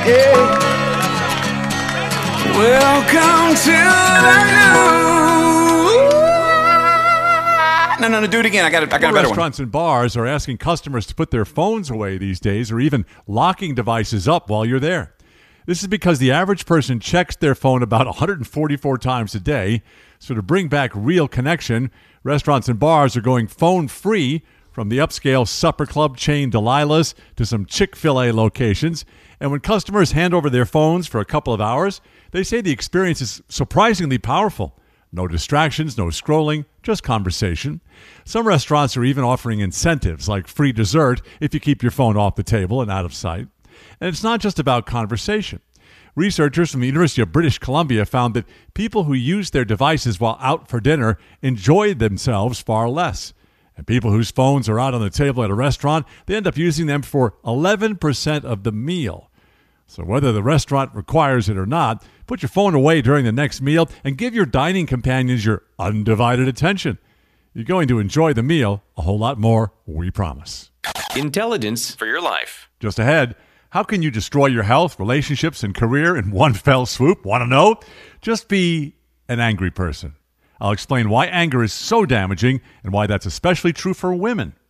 Welcome to the new. No, do it again. I got a better one. Restaurants and bars are asking customers to put their phones away these days, or even locking devices up while you're there. This is because the average person checks their phone about 144 times a day. So to bring back real connection, restaurants and bars are going phone-free, from the upscale supper club chain Delilah's to some Chick-fil-A locations. And when customers hand over their phones for a couple of hours, they say the experience is surprisingly powerful. No distractions, no scrolling, just conversation. Some restaurants are even offering incentives like free dessert if you keep your phone off the table and out of sight. And it's not just about conversation. Researchers from the University of British Columbia found that people who use their devices while out for dinner enjoy themselves far less. And people whose phones are out on the table at a restaurant, they end up using them for 11% of the meal. So whether the restaurant requires it or not, put your phone away during the next meal and give your dining companions your undivided attention. You're going to enjoy the meal a whole lot more, we promise. Intelligence for your life. Just ahead, how can you destroy your health, relationships, and career in one fell swoop? Want to know? Just be an angry person. I'll explain why anger is so damaging and why that's especially true for women.